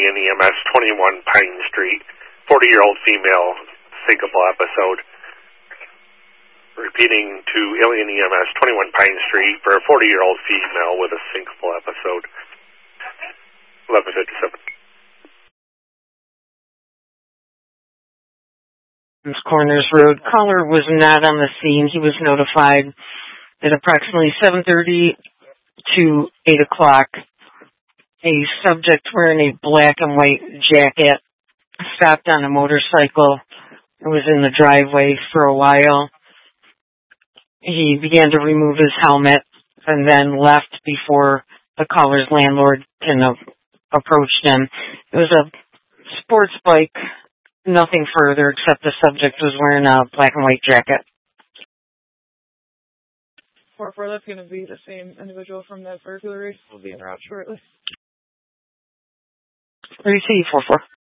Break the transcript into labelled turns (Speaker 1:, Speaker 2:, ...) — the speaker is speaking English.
Speaker 1: Alien EMS 21 Pine Street, 40-year-old female, syncopal episode. Repeating to Alien EMS 21 Pine Street for a 40-year-old female with a syncopal episode. 11:57.
Speaker 2: Corners Road. Caller was not on the scene. He was notified at approximately 7:30 to 8 o'clock. A subject wearing a black and white jacket stopped on a motorcycle and was in the driveway for a while. He began to remove his helmet and then left before the caller's landlord can approach him. It was a sports bike, nothing further except the subject was wearing a black and white jacket.
Speaker 3: 4-4, that's going to be the same individual from that burglary. We'll be en route shortly.
Speaker 2: Receive 4-4.